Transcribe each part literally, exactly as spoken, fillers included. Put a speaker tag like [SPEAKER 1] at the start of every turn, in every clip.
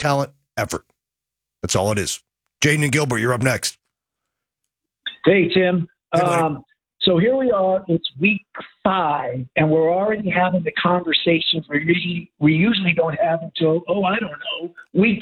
[SPEAKER 1] talent, effort. That's all it is. Jaden and Gilbert, you're up next.
[SPEAKER 2] Hey, Tim.
[SPEAKER 1] Hey,
[SPEAKER 2] um, so here we are. It's week five, and we're already having the conversations we usually, we usually don't have until, oh, I don't know, week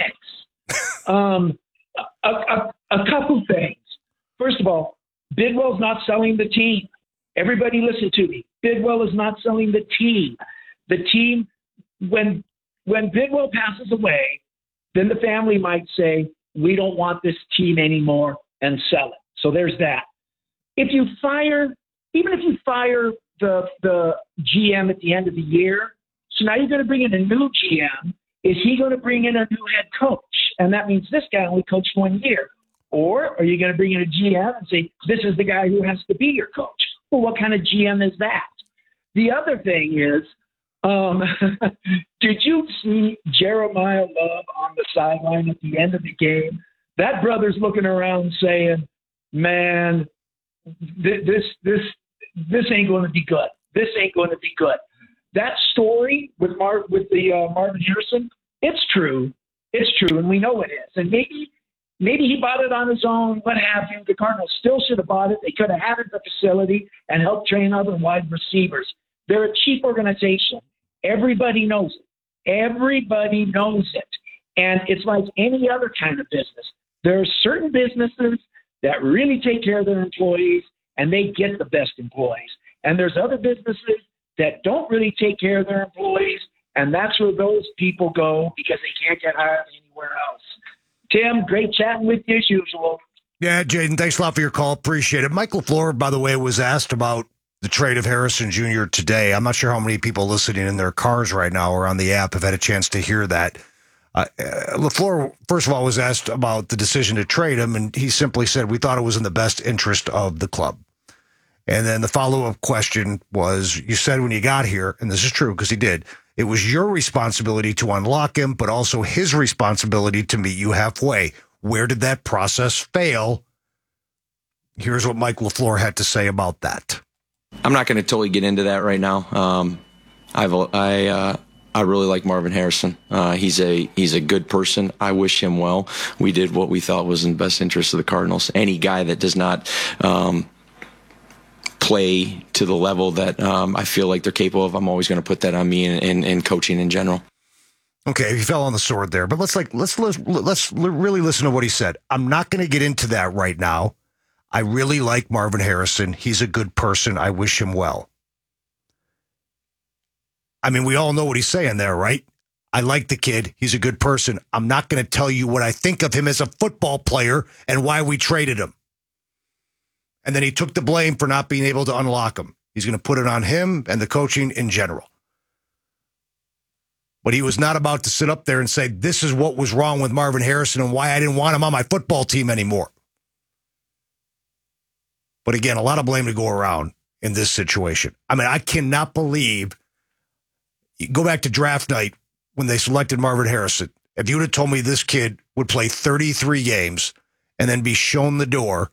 [SPEAKER 2] six. um, a, a, a couple things. First of all, Bidwell's not selling the team. Everybody listen to me. Bidwell is not selling the team. The team, when when Bidwell passes away, then the family might say, we don't want this team anymore and sell it. So there's that. If you fire, even if you fire the the G M at the end of the year, so now you're going to bring in a new G M. Is he going to bring in a new head coach? And that means this guy only coached one year. Or are you going to bring in a G M and say, this is the guy who has to be your coach? Well, what kind of G M is that? The other thing is, um, did you see Jeremiah Love on the sideline at the end of the game? That brother's looking around saying, man, th- this this this ain't going to be good. This ain't going to be good. That story with Mar- with the uh, Marvin Harrison, it's true. It's true, and we know it is. And maybe maybe he bought it on his own, what have you. The Cardinals still should have bought it. They could have had it at the facility and helped train other wide receivers. They're a cheap organization. Everybody knows it. Everybody knows it. And it's like any other kind of business. There are certain businesses that really take care of their employees, and they get the best employees. And there's other businesses that don't really take care of their employees, and that's where those people go because they can't get hired anywhere else. Tim, great chatting with you as usual.
[SPEAKER 1] Yeah, Jaden, thanks a lot for your call. Appreciate it. Mike LaFleur, by the way, was asked about the trade of Harrison Junior today. I'm not sure how many people listening in their cars right now or on the app have had a chance to hear that. Uh, LaFleur, first of all, was asked about the decision to trade him, and he simply said, we thought it was in the best interest of the club. And then the follow-up question was, you said when you got here, and this is true because he did, it was your responsibility to unlock him, but also his responsibility to meet you halfway. Where did that process fail? Here's what Mike LaFleur had to say about that.
[SPEAKER 3] I'm not going to totally get into that right now. Um, I've, I, uh, I really like Marvin Harrison. Uh, he's a he's a good person. I wish him well. We did what we thought was in the best interest of the Cardinals. Any guy that does not um, play to the level that um, I feel like they're capable of, I'm always going to put that on me and, and, and coaching in general.
[SPEAKER 1] Okay, you fell on the sword there, but let's like let's let's let's really listen to what he said. I'm not going to get into that right now. I really like Marvin Harrison. He's a good person. I wish him well. I mean, we all know what he's saying there, right? I like the kid. He's a good person. I'm not going to tell you what I think of him as a football player and why we traded him. And then he took the blame for not being able to unlock him. He's going to put it on him and the coaching in general. But he was not about to sit up there and say, this is what was wrong with Marvin Harrison and why I didn't want him on my football team anymore. But again, a lot of blame to go around in this situation. I mean, I cannot believe, go back to draft night when they selected Marvin Harrison. If you would have told me this kid would play thirty-three games and then be shown the door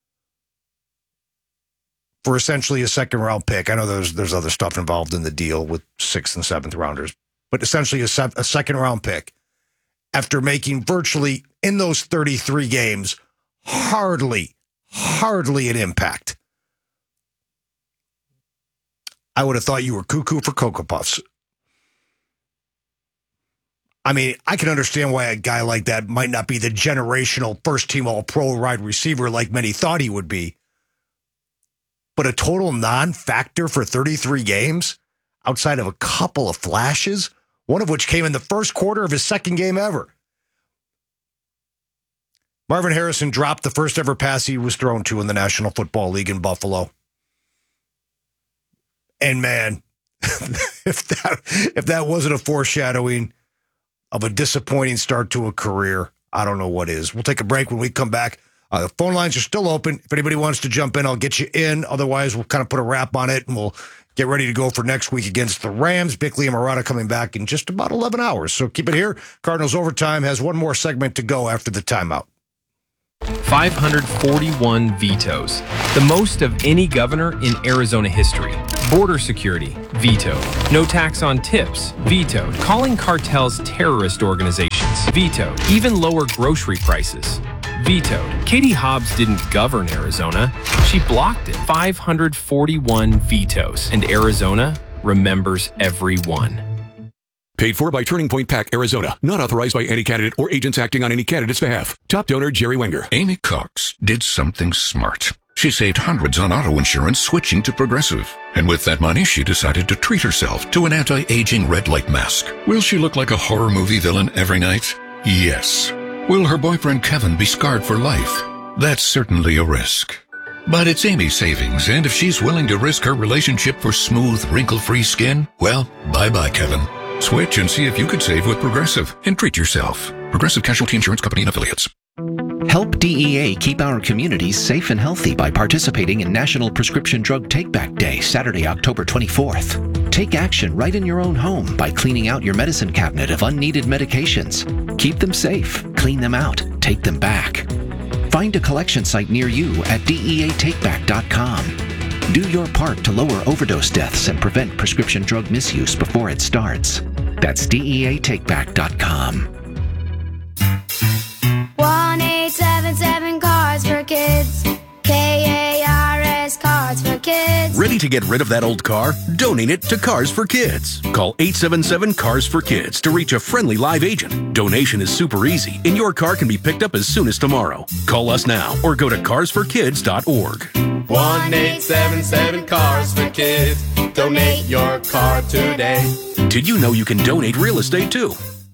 [SPEAKER 1] for essentially a second round pick. I know there's there's other stuff involved in the deal with sixth and seventh rounders, but essentially a, se- a second round pick after making virtually in those thirty-three games, hardly, hardly an impact. I would have thought you were cuckoo for Cocoa Puffs. I mean, I can understand why a guy like that might not be the generational first-team all-pro wide receiver like many thought he would be. But a total non-factor for thirty-three games, outside of a couple of flashes, one of which came in the first quarter of his second game ever. Marvin Harrison dropped the first ever pass he was thrown to in the National Football League in Buffalo. And man, if that if that wasn't a foreshadowing of a disappointing start to a career, I don't know what is. We'll take a break. When we come back, uh, the phone lines are still open. If anybody wants to jump in, I'll get you in. Otherwise, we'll kind of put a wrap on it, and we'll get ready to go for next week against the Rams. Bickley and Murata coming back in just about eleven hours. So keep it here. Cardinals Overtime has one more segment to go after the timeout.
[SPEAKER 4] five hundred forty-one vetoes, the most of any governor in Arizona history. Border security, vetoed. No tax on tips, vetoed. Calling cartels terrorist organizations, Vetoed. Even lower grocery prices. Vetoed. Katie Hobbs didn't govern Arizona. She blocked it. five hundred forty-one vetoes. And Arizona remembers every one.
[SPEAKER 5] Paid for by Turning Point PAC, Arizona. Not authorized by any candidate or agents acting on any candidate's behalf. Top donor, Jerry Wenger.
[SPEAKER 6] Amy Cox did something smart. She saved hundreds on auto insurance switching to Progressive. And with that money, she decided to treat herself to an anti-aging red light mask. Will she look like a horror movie villain every night? Yes. Will her boyfriend Kevin be scarred for life? That's certainly a risk. But it's Amy's savings, and if she's willing to risk her relationship for smooth, wrinkle-free skin, well, bye-bye, Kevin. Switch and see if you could save with Progressive and treat yourself. Progressive Casualty Insurance Company and Affiliates.
[SPEAKER 7] Help D E A keep our communities safe and healthy by participating in National Prescription Drug Take-Back Day, Saturday, October twenty-fourth. Take action right in your own home by cleaning out your medicine cabinet of unneeded medications. Keep them safe, clean them out, take them back. Find a collection site near you at D E A take back dot com. Do your part to lower overdose deaths and prevent prescription drug misuse before it starts. That's D E A take back dot com.
[SPEAKER 8] one eight seven seven Cars for Kids. K A R S Cars for Kids.
[SPEAKER 9] Ready to get rid of that old car? Donate it to Cars for Kids. Call eight seven seven Cars for Kids to reach a friendly live agent. Donation is super easy, and your car can be picked up as soon as tomorrow. Call us now or go to cars for kids dot org.
[SPEAKER 10] one eight seven seven Cars for Kids. Donate your car today.
[SPEAKER 9] Did you know you can donate real estate too?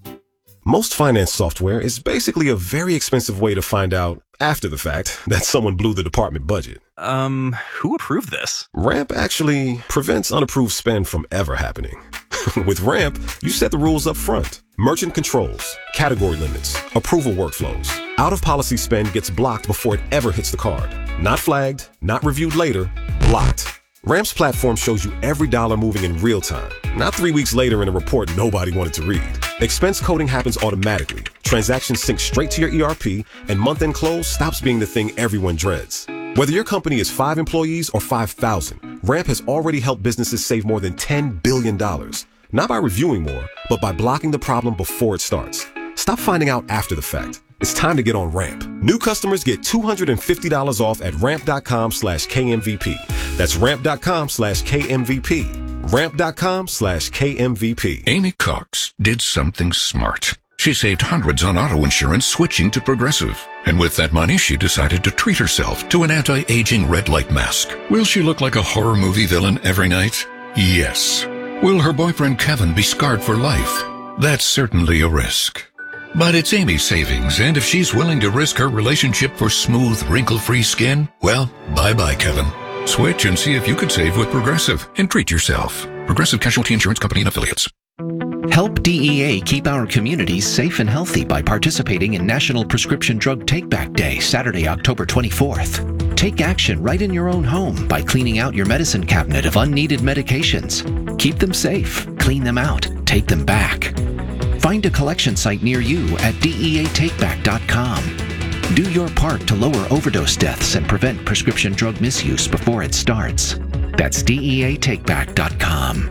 [SPEAKER 11] Most finance software is basically a very expensive way to find out, after the fact, that someone blew the department budget.
[SPEAKER 12] Um, who approved this?
[SPEAKER 11] Ramp actually prevents unapproved spend from ever happening. With Ramp, you set the rules up front. Merchant controls, category limits, approval workflows. Out-of-policy spend gets blocked before it ever hits the card. Not flagged, not reviewed later, blocked. Ramp's platform shows you every dollar moving in real time, not three weeks later in a report nobody wanted to read. Expense coding happens automatically. Transactions sync straight to your E R P, and month-end close stops being the thing everyone dreads. Whether your company is five employees or five thousand, Ramp has already helped businesses save more than ten billion dollars. Not by reviewing more, but by blocking the problem before it starts. Stop finding out after the fact. It's time to get on Ramp. New customers get two hundred fifty dollars off at ramp.com slash KMVP. That's ramp.com slash KMVP. Ramp.com slash KMVP.
[SPEAKER 6] Amy Cox did something smart. She saved hundreds on auto insurance switching to Progressive. And with that money, she decided to treat herself to an anti-aging red light mask. Will she look like a horror movie villain every night? Yes. Will her boyfriend Kevin be scarred for life? That's certainly a risk. But it's Amy's savings, and if she's willing to risk her relationship for smooth, wrinkle-free skin, well, bye-bye, Kevin. Switch and see if you could save with Progressive and treat yourself. Progressive Casualty Insurance Company and Affiliates.
[SPEAKER 7] Help D E A keep our communities safe and healthy by participating in National Prescription Drug Take-Back Day, Saturday, October twenty-fourth. Take action right in your own home by cleaning out your medicine cabinet of unneeded medications. Keep them safe, clean them out, take them back. Find a collection site near you at D E A take back dot com. Do your part to lower overdose deaths and prevent prescription drug misuse before it starts. That's D E A take back dot com.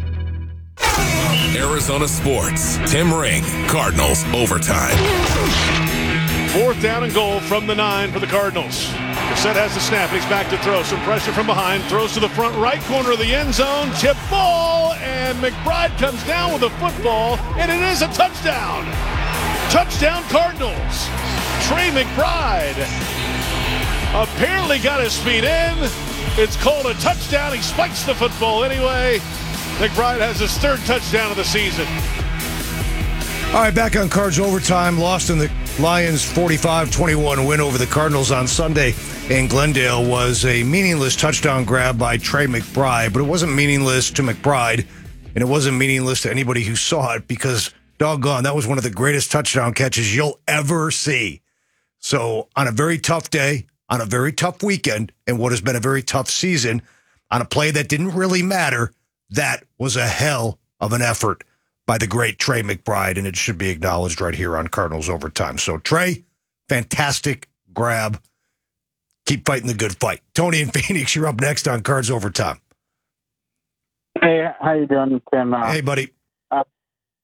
[SPEAKER 13] Arizona Sports. Tim Ring, Cardinals overtime.
[SPEAKER 14] Fourth down and goal from the nine for the Cardinals. Brissett has the snap. He's back to throw. Some pressure from behind. Throws to the front right corner of the end zone. Chip ball. And McBride comes down with the football. And it is a touchdown. Touchdown Cardinals. Trey McBride apparently got his feet in. It's called a touchdown. He spikes the football anyway. McBride has his third touchdown of the season.
[SPEAKER 1] All right, back on Cards Overtime. Lost in the Lions' forty-five twenty-one win over the Cardinals on Sunday in Glendale was a meaningless touchdown grab by Trey McBride, but it wasn't meaningless to McBride, and it wasn't meaningless to anybody who saw it because, doggone, that was one of the greatest touchdown catches you'll ever see. So on a very tough day, on a very tough weekend, and what has been a very tough season, on a play that didn't really matter, that was a hell of an effort by the great Trey McBride, and it should be acknowledged right here on Cardinals Overtime. So, Trey, fantastic grab. Keep fighting the good fight. Tony in Phoenix, you're up next on Cards Overtime.
[SPEAKER 15] Hey, how you doing, Tim? Uh,
[SPEAKER 1] hey, buddy.
[SPEAKER 15] Uh,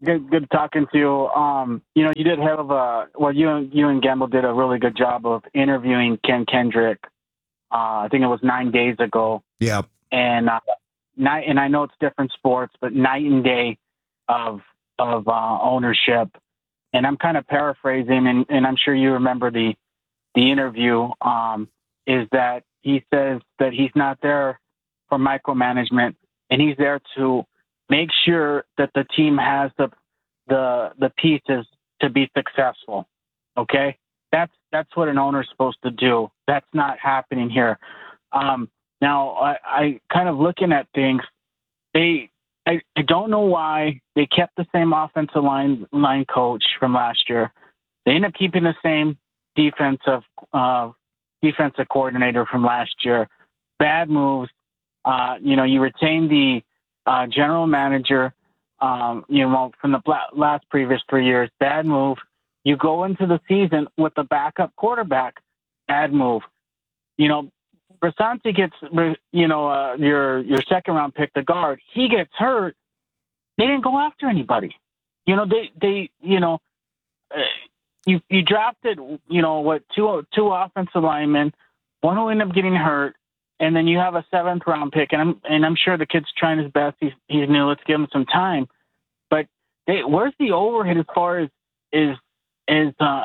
[SPEAKER 15] Good, good talking to you. Um, you know, you did have a well. You and you and Gamble did a really good job of interviewing Ken Kendrick. Uh, I think it was nine days ago.
[SPEAKER 1] Yeah.
[SPEAKER 15] And uh, night, and I know it's different sports, but night and day of of uh, ownership. And I'm kind of paraphrasing, and, and I'm sure you remember the the interview. Um, is that he says that he's not there for micromanagement, and he's there to make sure that the team has the the the pieces to be successful. Okay, that's that's what an owner's supposed to do. That's not happening here. Um, now, I, I kind of looking at things. They, I, I don't know why they kept the same offensive line line coach from last year. They ended up keeping the same defensive uh, defensive coordinator from last year. Bad moves. Uh, you know, you retain the uh, general manager, um, you know, from the last previous three years. Bad move. You go into the season with a backup quarterback. Bad move. You know, Brasante gets, you know, uh, your your second round pick, the guard. He gets hurt. They didn't go after anybody. You know, they they you know, uh, you you drafted, you know, what two two offensive linemen, one who ended up getting hurt. And then you have a seventh round pick, and I'm and I'm sure the kid's trying his best. He's he's new. Let's give him some time. But they, where's the overhead as far as is is uh,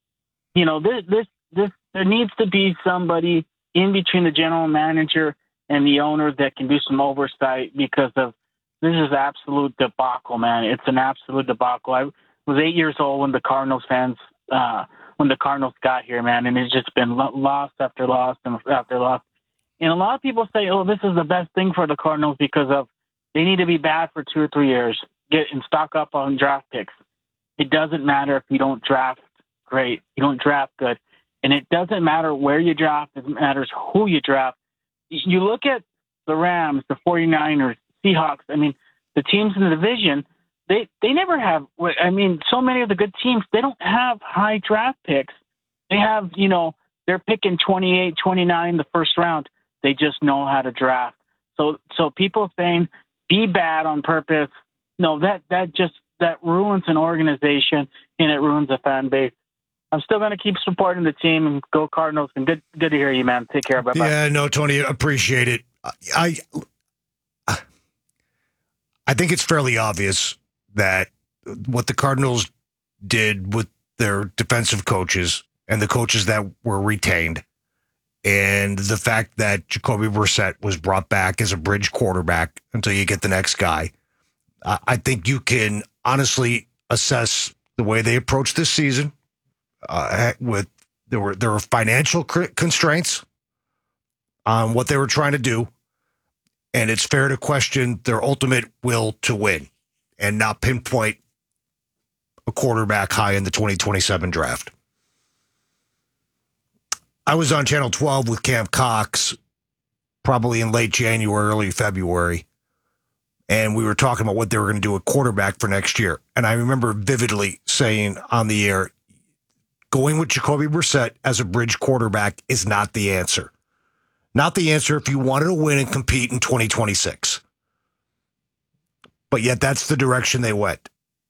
[SPEAKER 15] you know this this this there needs to be somebody in between the general manager and the owner that can do some oversight, because of this is absolute debacle, man. It's an absolute debacle. I was eight years old when the Cardinals fans uh, when the Cardinals got here, man, and it's just been loss after loss and after loss. And a lot of people say, oh, this is the best thing for the Cardinals because of they need to be bad for two or three years, get and stock up on draft picks. It doesn't matter if you don't draft great. You don't draft good. And it doesn't matter where you draft. It matters who you draft. You look at the Rams, the 49ers, Seahawks. I mean, the teams in the division, they, they never have – I mean, so many of the good teams, they don't have high draft picks. They have, you know, they're picking twenty-eight, twenty-nine the first round. They just know how to draft. So, so people saying be bad on purpose, no, that that just that ruins an organization and it ruins a fan base. I'm still going to keep supporting the team and go Cardinals. And good, good to hear you, man. Take care. Bye bye.
[SPEAKER 1] Yeah, no, Tony, appreciate it. I, I think it's fairly obvious that what the Cardinals did with their defensive coaches and the coaches that were retained, and the fact that Jacoby Brissett was brought back as a bridge quarterback until you get the next guy, uh, I think you can honestly assess the way they approached this season. Uh, with there were there were financial constraints on what they were trying to do, and it's fair to question their ultimate will to win and not pinpoint a quarterback high in the twenty twenty-seven draft. I was on Channel twelve with Cam Cox probably in late January, early February, and we were talking about what they were going to do at quarterback for next year. And I remember vividly saying on the air, going with Jacoby Brissett as a bridge quarterback is not the answer. Not the answer if you wanted to win and compete in twenty twenty-six. But yet that's the direction they went.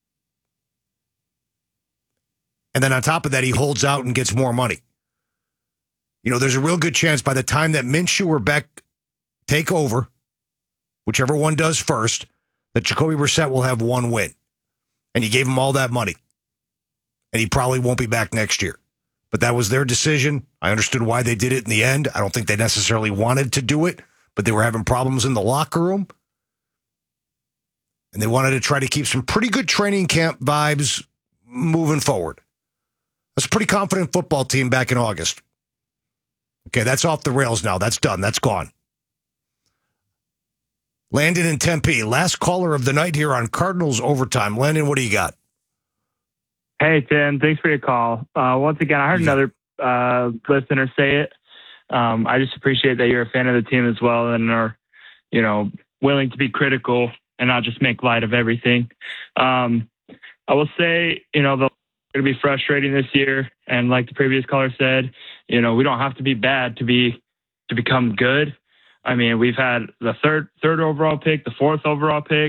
[SPEAKER 1] And then on top of that, he holds out and gets more money. You know, there's a real good chance by the time that Minshew or Beck take over, whichever one does first, that Jacoby Brissett will have one win. And you gave him all that money. And he probably won't be back next year. But that was their decision. I understood why they did it in the end. I don't think they necessarily wanted to do it, but they were having problems in the locker room. And they wanted to try to keep some pretty good training camp vibes moving forward. That's a pretty confident football team back in August. Okay, that's off the rails now. That's done. That's gone. Landon in Tempe, last caller of the night here on Cardinals Overtime. Landon, what do you got?
[SPEAKER 16] Hey, Tim. Thanks for your call. Uh, once again, I heard yeah. another uh, listener say it. Um, I just appreciate that you're a fan of the team as well and are, you know, willing to be critical and not just make light of everything. Um, I will say, you know, the going to be frustrating this year. And like the previous caller said, you know, we don't have to be bad to be, to become good. I mean, we've had the third, third overall pick, the fourth overall pick,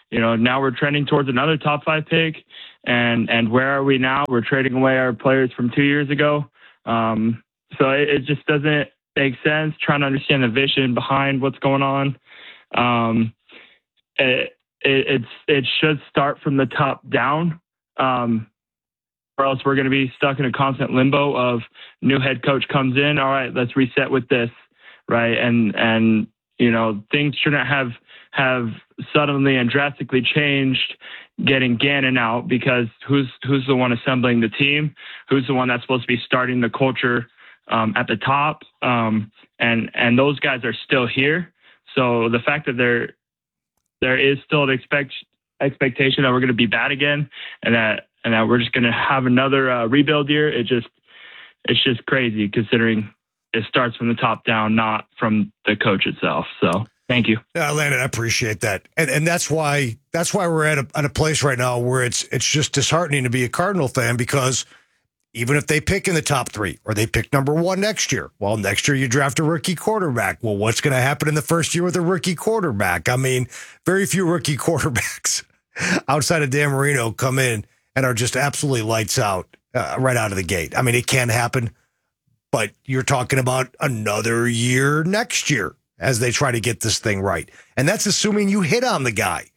[SPEAKER 16] you know, now we're trending towards another top five pick. And, and where are we now? We're trading away our players from two years ago. Um, so it, it just doesn't make sense trying to understand the vision behind what's going on. Um, it, it, it's, it should start from the top down. Um, or else we're going to be stuck in a constant limbo of new head coach comes in. All right, let's reset with this. Right. And, and, you know, things shouldn't have, have suddenly and drastically changed getting Gannon out, because who's, who's the one assembling the team? Who's the one that's supposed to be starting the culture um, at the top? Um, and, and those guys are still here. So the fact that there, there is still an expect, expectation that we're going to be bad again, and that, and that we're just going to have another uh, rebuild year. It just, it's just crazy considering it starts from the top down, not from the coach itself. So thank you.
[SPEAKER 1] Yeah, Landon, I appreciate that. And and that's why that's why we're at a, at a place right now where it's it's just disheartening to be a Cardinal fan, because even if they pick in the top three or they pick number one next year, well, next year you draft a rookie quarterback. Well, what's going to happen in the first year with a rookie quarterback? I mean, very few rookie quarterbacks outside of Dan Marino come in and are just absolutely lights out uh, right out of the gate. I mean, it can happen, but you're talking about another year next year as they try to get this thing right. And that's assuming you hit on the guy,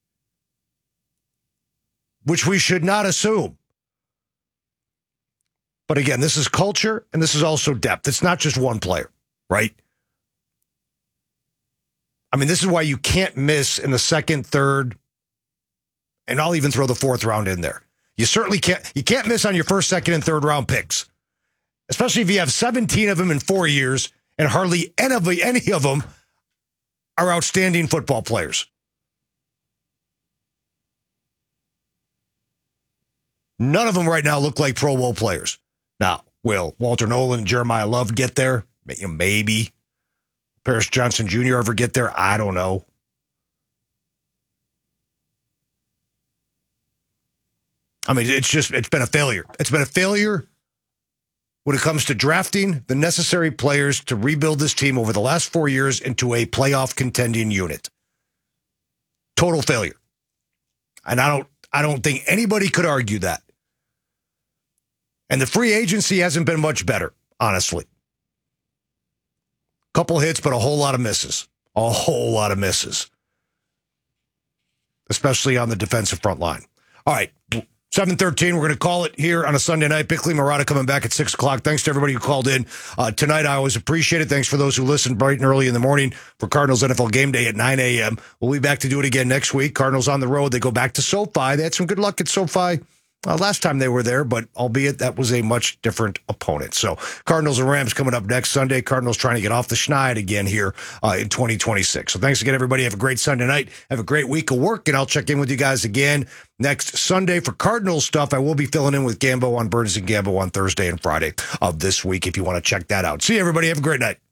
[SPEAKER 1] which we should not assume. But again, this is culture and this is also depth. It's not just one player, right? I mean, this is why you can't miss in the second, third, and I'll even throw the fourth round in there. You certainly can't, you can't miss on your first, second, and third round picks, especially if you have seventeen of them in four years and hardly any of, any of them are outstanding football players. None of them right now look like Pro Bowl players. Now, will Walter Nolan and Jeremiah Love get there? Maybe. Paris Johnson Junior ever get there? I don't know. I mean, it's just, it's been a failure. It's been a failure when it comes to drafting the necessary players to rebuild this team over the last four years into a playoff contending unit. Total failure. And I don't, I don't think anybody could argue that. And the free agency hasn't been much better, honestly. Couple hits, but a whole lot of misses. A whole lot of misses. Especially on the defensive front line. All right. seven thirteen, we're going to call it here on a Sunday night. Bickley Marotta coming back at six o'clock. Thanks to everybody who called in uh, tonight. I always appreciate it. Thanks for those who listened bright and early in the morning for Cardinals N F L Game Day at nine a.m. We'll be back to do it again next week. Cardinals on the road. They go back to SoFi. They had some good luck at SoFi uh, last time they were there, but albeit that was a much different opponent. So Cardinals and Rams coming up next Sunday. Cardinals trying to get off the schneid again here uh, in twenty twenty-six. So thanks again, everybody. Have a great Sunday night. Have a great week of work, and I'll check in with you guys again next Sunday for Cardinals stuff. I will be filling in with Gambo on Burns and Gambo on Thursday and Friday of this week if you want to check that out. See you, everybody. Have a great night.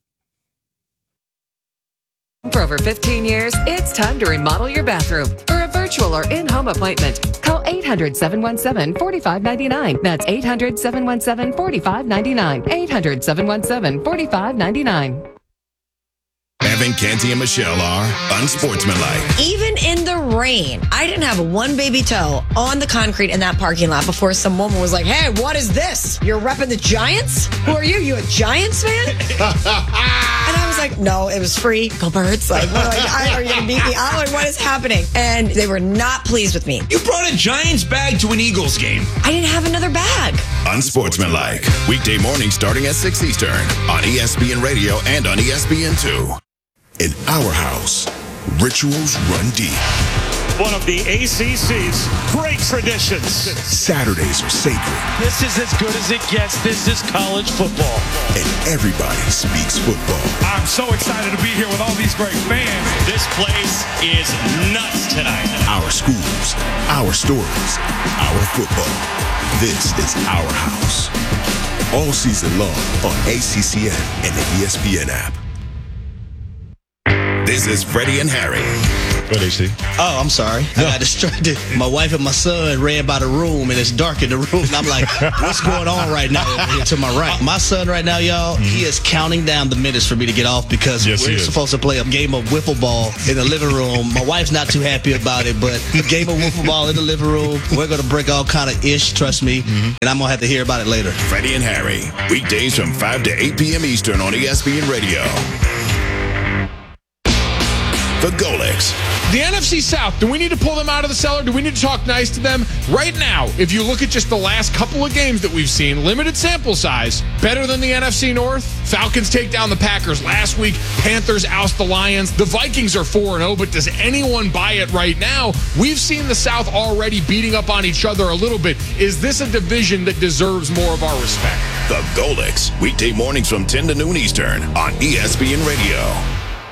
[SPEAKER 17] For over fifteen years, it's time to remodel your bathroom. For a virtual or in-home appointment, call eight hundred, seven one seven, four five nine nine. That's eight hundred, seven one seven, four five nine nine. eight hundred, seven one seven, four five nine nine.
[SPEAKER 13] Evan, Canty, and Michelle are unsportsmanlike.
[SPEAKER 18] Even in the rain, I didn't have one baby toe on the concrete in that parking lot before some woman was like, hey, what is this? You're repping the Giants? Who are you? You a Giants fan? And I was like, no, it was free. Go Birds. Like, what, like I, are you going to beat me? I'm like, what is happening? And they were not pleased with me.
[SPEAKER 13] You brought a Giants bag to an Eagles game.
[SPEAKER 18] I didn't have another bag.
[SPEAKER 13] Unsportsmanlike. Weekday morning starting at six Eastern on E S P N Radio and on E S P N two. In our house, rituals run deep.
[SPEAKER 14] One of the A C C's great traditions.
[SPEAKER 13] Saturdays are sacred.
[SPEAKER 19] This is as good as it gets. This is college football.
[SPEAKER 13] And everybody speaks football.
[SPEAKER 19] I'm so excited to be here with all these great fans.
[SPEAKER 20] This place is nuts tonight.
[SPEAKER 13] Our schools, our stories, our football. This is our house. All season long on A C C N and the E S P N app. This is Freddie and Harry.
[SPEAKER 21] What H C?
[SPEAKER 22] Oh, I'm sorry. I got distracted. My wife and my son ran by the room, and it's dark in the room. And I'm like, what's going on right now over here to my right? My son right now, y'all, mm-hmm. he is counting down the minutes for me to get off because yes, we're supposed to play a game of wiffle ball in the living room. My wife's not too happy about it, but game of wiffle ball in the living room. We're going to break all kind of ish, trust me, mm-hmm. and I'm going to have to hear about it later.
[SPEAKER 13] Freddie and Harry, weekdays from five to eight p.m. Eastern on E S P N Radio. The Golics.
[SPEAKER 23] The N F C South, do we need to pull them out of the cellar? Do we need to talk nice to them? Right now, if you look at just the last couple of games that we've seen, limited sample size, better than the N F C North. Falcons take down the Packers last week. Panthers oust the Lions. The Vikings are four and oh, but does anyone buy it right now? We've seen the South already beating up on each other a little bit. Is this a division that deserves more of our respect?
[SPEAKER 13] The Golics, weekday mornings from ten to noon Eastern on E S P N Radio.